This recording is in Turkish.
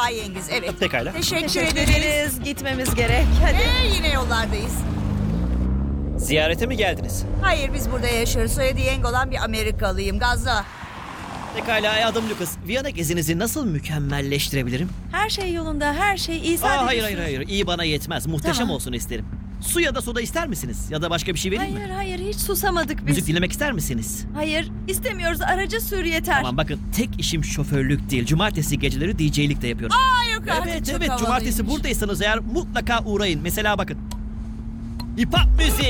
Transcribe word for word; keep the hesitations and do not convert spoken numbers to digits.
Bay Yengiz, evet. Pekala. Teşekkür, Teşekkür ederiz. ederiz. Gitmemiz gerek. Hadi. Ve yine yollardayız. Ziyarete mi geldiniz? Hayır, biz burada yaşıyoruz. Soyadı Yeng olan bir Amerikalıyım. Gazla. Pekala, adım Lucas. Viyana gezinizi nasıl mükemmelleştirebilirim? Her şey yolunda, her şey iyi. Aa, Sadece hayır su- hayır hayır. İyi bana yetmez. Muhteşem Tamam. olsun isterim. Su ya da soda ister misiniz? Ya da başka bir şey vereyim Hayır mi? hayır hiç susamadık biz. Müzik dinlemek ister misiniz? Hayır istemiyoruz. Aracı sür yeter. Tamam bakın, tek işim şoförlük değil. Cumartesi geceleri D J'lik de yapıyorum. Aa, yok artık, evet çok evet, havalıymış. cumartesi buradaysanız eğer mutlaka uğrayın. Mesela bakın. Hip hop müziği.